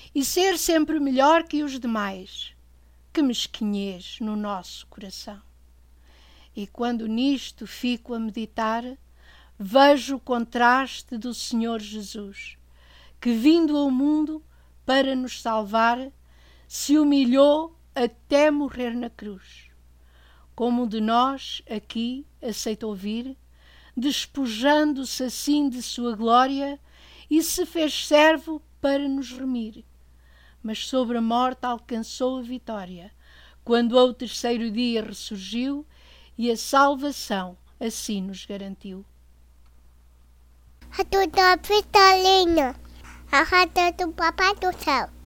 e ser sempre melhor que os demais. Que mesquinhez no nosso coração. E quando nisto fico a meditar, vejo o contraste do Senhor Jesus, que vindo ao mundo para nos salvar, se humilhou até morrer na cruz. Como de nós aqui aceitou vir, despojando-se assim de sua glória, e se fez servo para nos remir. Mas sobre a morte alcançou a vitória, quando ao terceiro dia ressurgiu, e a salvação assim nos garantiu. A tua vitória, a rata do Papai do Céu.